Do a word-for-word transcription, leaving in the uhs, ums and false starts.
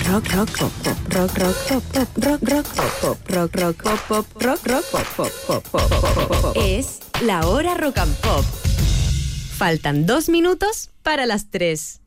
rock, rock, pop, pop, rock, rock, pop, pop, rock, rock, pop, pop, rock, rock, pop, pop, rock, rock, pop, pop, pop, pop, pop, pop. Es la hora rock and pop. Faltan dos minutos para las tres.